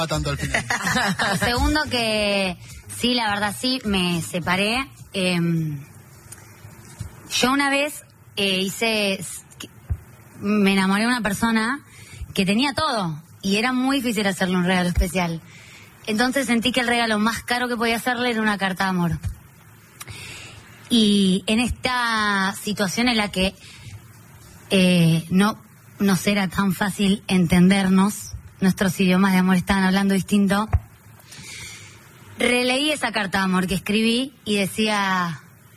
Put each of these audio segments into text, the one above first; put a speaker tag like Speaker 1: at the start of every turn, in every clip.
Speaker 1: tanto al final.
Speaker 2: Segundo que sí, la verdad sí, me separé. Yo una vez me enamoré de una persona que tenía todo y era muy difícil hacerle un regalo especial. Entonces sentí que el regalo más caro que podía hacerle era una carta de amor. Y en esta situación en la que no nos era tan fácil entendernos, nuestros idiomas de amor estaban hablando distinto, releí esa carta de amor que escribí y decía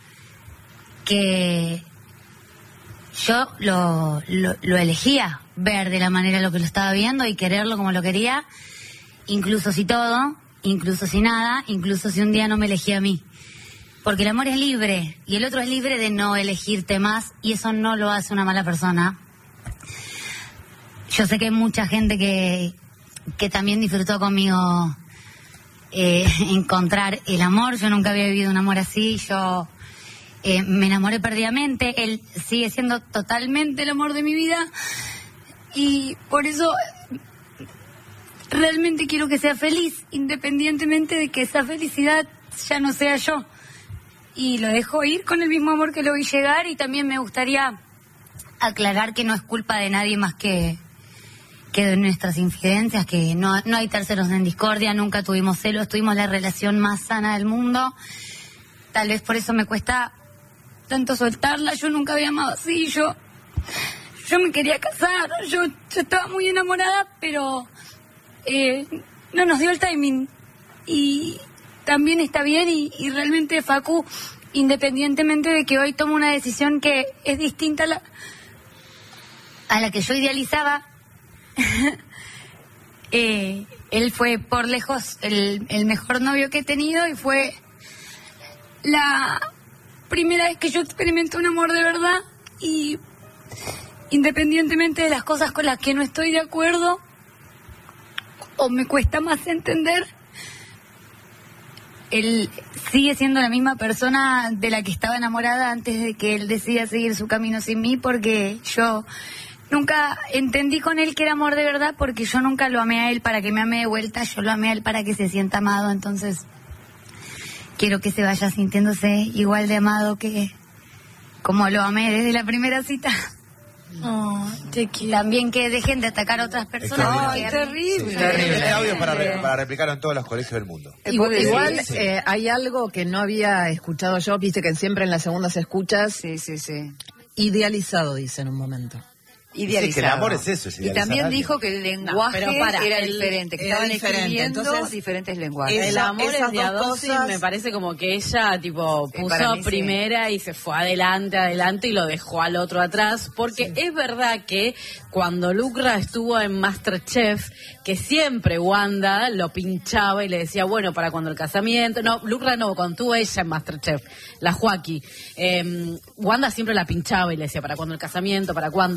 Speaker 2: que yo lo elegía ver de la manera en lo que lo estaba viendo y quererlo como lo quería, incluso si todo, incluso si nada, incluso si un día no me elegía a mí. Porque el amor es libre y el otro es libre de no elegirte más y eso no lo hace una mala persona. Yo sé que hay mucha gente que también disfrutó conmigo encontrar el amor. Yo nunca había vivido un amor así. Yo me enamoré perdidamente. Él sigue siendo totalmente el amor de mi vida y por eso realmente quiero que sea feliz, independientemente de que esa felicidad ya no sea yo. Y lo dejo ir con el mismo amor que lo vi llegar y también me gustaría aclarar que no es culpa de nadie más que de nuestras infidencias, que no hay terceros en discordia, nunca tuvimos celos, tuvimos la relación más sana del mundo. Tal vez por eso me cuesta tanto soltarla, yo nunca había amado así, yo me quería casar, yo estaba muy enamorada, pero no nos dio el timing y también está bien y realmente Facu, independientemente de que hoy tomo una decisión que es distinta a la que yo idealizaba, él fue por lejos el mejor novio que he tenido y fue la primera vez que yo experimenté un amor de verdad y independientemente de las cosas con las que no estoy de acuerdo o me cuesta más entender, él sigue siendo la misma persona de la que estaba enamorada antes de que él decida seguir su camino sin mí, porque yo nunca entendí con él que era amor de verdad, porque yo nunca lo amé a él para que me ame de vuelta, yo lo amé a él para que se sienta amado, entonces quiero que se vaya sintiéndose igual de amado que como lo amé desde la primera cita. Oh, también que dejen de atacar a otras personas.
Speaker 3: Es terrible.
Speaker 4: Sí, terrible. Este audio para replicarlo en todos los colegios del mundo.
Speaker 3: Igual hay algo que no había escuchado yo, viste que siempre en las segundas escuchas.
Speaker 5: Sí.
Speaker 3: Idealizado, dice en un momento.
Speaker 4: Idealizado. Sí, que el amor es eso, es
Speaker 5: y también dijo que el lenguaje era diferente, que estaban escribiendo entonces, diferentes lenguajes.
Speaker 6: El amor es de a dos, me parece como que ella tipo puso primera y se fue adelante y lo dejó al otro atrás, porque es verdad que cuando Lucra estuvo en MasterChef, que siempre Wanda lo pinchaba y le decía, bueno, para cuando el casamiento, no, Lucra no, cuando estuvo ella en MasterChef, la Joaquí, Wanda siempre la pinchaba y le decía, para cuando el casamiento, para cuándo,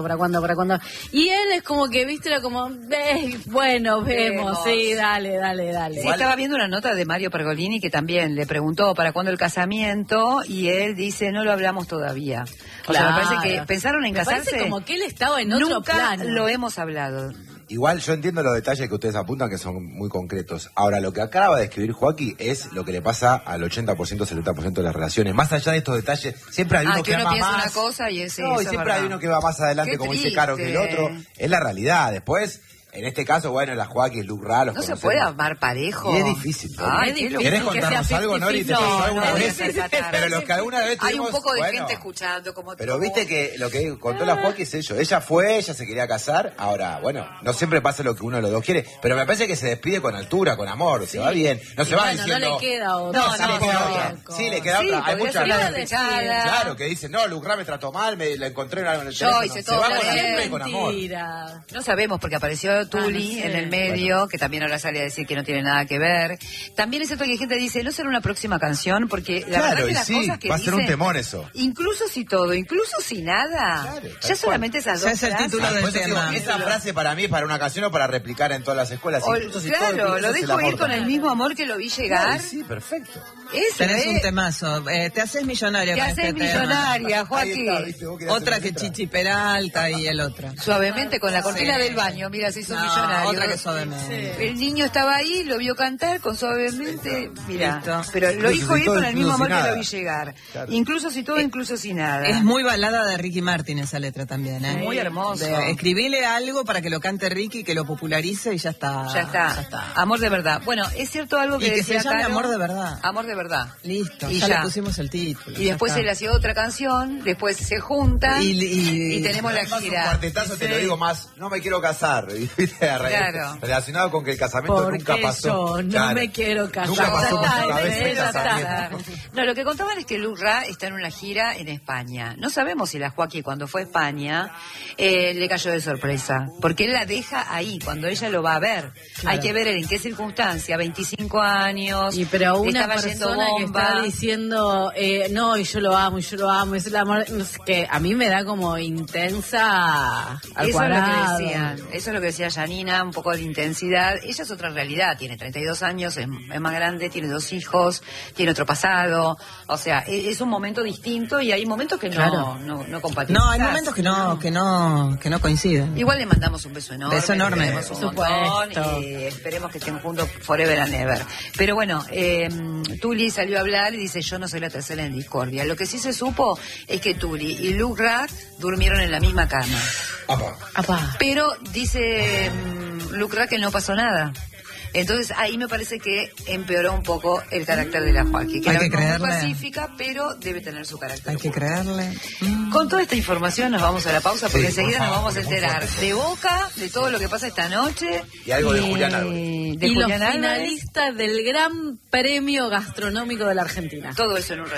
Speaker 6: y él es como que, viste, era como, bueno, vemos, sí, dale.
Speaker 5: Sí, estaba viendo una nota de Mario Pergolini que también le preguntó para cuándo el casamiento y él dice, no lo hablamos todavía. O sea, me parece que pensaron en casarse.
Speaker 6: Parece como que él estaba en otro plano.
Speaker 5: Nunca lo hemos hablado.
Speaker 4: Igual yo entiendo los detalles que ustedes apuntan que son muy concretos. Ahora, lo que acaba de escribir Joaquín es lo que le pasa al 80%, 70% de las relaciones. Más allá de estos detalles, siempre hay uno que ama más.
Speaker 5: Una cosa y ese,
Speaker 4: no, y siempre hay uno que va más adelante, como dice Caro, que el otro. Es la realidad. Después, en este caso, bueno, la Joaquín, Lucra, los
Speaker 5: no se puede amar parejo.
Speaker 4: Y es difícil. ¿Querés contarnos algo, Nori? ¿Te pasó alguna vez? Pero los que alguna vez tuvimos,
Speaker 5: hay un poco de gente escuchando como
Speaker 4: pero viste que lo que contó la Joaquín es ello. Ella se quería casar. Ahora, bueno, no siempre pasa lo que uno de los dos quiere, pero me parece que se despide con altura, con amor, se va bien. No se va diciendo...
Speaker 6: no le queda otra.
Speaker 4: Sí, le queda otra. Hay muchas claro, que dicen, no, Lucra me trató mal, la encontré en el teléfono. Se va siempre con amor.
Speaker 5: No sabemos, porque apareció Tuli en el medio, que también ahora sale a decir que no tiene nada que ver. También es cierto que gente dice, no será una próxima canción, porque la verdad que las cosas que
Speaker 4: va a ser un temor eso.
Speaker 5: Incluso si todo, incluso si nada, ya solamente esas dos
Speaker 3: frases. Es el título del tema.
Speaker 4: Esa frase para mí es para una canción o para replicar en todas las escuelas.
Speaker 5: Claro, lo dejo ir con el mismo amor que lo vi llegar.
Speaker 4: Sí, perfecto.
Speaker 3: Tenés un temazo. Te haces millonaria.
Speaker 5: Te haces millonaria, Joaquín.
Speaker 3: Otra que Chichi Peralta y el otro.
Speaker 5: Suavemente con la cortina del baño, mira, si son millonarios.
Speaker 3: Otra que Suavemente.
Speaker 5: Sí. El niño estaba ahí, lo vio cantar con Suavemente, mira, pero lo dijo ir con el mismo amor que lo vi llegar. Claro. Incluso si todo, incluso si nada.
Speaker 3: Es muy balada de Ricky Martin esa letra también, ¿eh?
Speaker 5: Muy hermoso.
Speaker 3: Escribile algo para que lo cante Ricky, que lo popularice y ya está.
Speaker 5: Ya está. Amor de verdad. Bueno, es cierto algo que
Speaker 3: y que
Speaker 5: decía
Speaker 3: se llame
Speaker 5: Caro,
Speaker 3: Amor de verdad.
Speaker 5: Amor de verdad.
Speaker 3: Listo,
Speaker 5: y
Speaker 3: ya le pusimos el título.
Speaker 5: Y después él hacía otra canción, después se juntan y tenemos la gira.
Speaker 4: Un cuartetazo te lo digo más, no me quiero casar.
Speaker 5: Claro.
Speaker 4: Relacionado con que el casamiento nunca pasó.
Speaker 6: Yo no me quiero casar.
Speaker 4: Nunca pasó por su cabeza el casamiento.
Speaker 5: No, lo que contaban es que Luc Ra está en una gira en España. No sabemos si la Joaquín cuando fue a España le cayó de sorpresa, porque él la deja ahí cuando ella lo va a ver. Claro. Hay que ver en qué circunstancia, 25 años.
Speaker 6: Y pero una persona que está diciendo no, y yo lo amo, es el amor, no sé, que a mí me da como intensa al cuadrado.
Speaker 5: Eso es lo que decía Janina, un poco de intensidad. Ella es otra realidad, tiene 32 años, es más grande, tiene 2 hijos, tiene otro pasado, o sea, es un momento distinto y hay momentos que no compatibilizan.
Speaker 3: No, hay momentos que no coinciden.
Speaker 5: Igual le mandamos un beso enorme.
Speaker 3: Beso enorme.
Speaker 5: Por supuesto. Y esperemos que estén juntos forever and ever. Pero bueno, Tuli salió a hablar y dice, yo no soy la tercera en discordia. Lo que sí se supo es que Tuli y Luc Ra durmieron en la misma cama.
Speaker 3: Apá.
Speaker 5: Pero dice Luc Ra que no pasó nada. Entonces ahí me parece que empeoró un poco el carácter de la Joaquín, que era muy pacífica, pero debe tener su carácter.
Speaker 3: Hay que creerle.
Speaker 5: Con toda esta información nos vamos a la pausa porque enseguida nos vamos a enterar de Boca, de todo lo que pasa esta noche.
Speaker 4: Y algo de Julián Álvarez.
Speaker 6: Y los finalistas del Gran Premio Gastronómico de la Argentina.
Speaker 5: Todo eso en un ratito.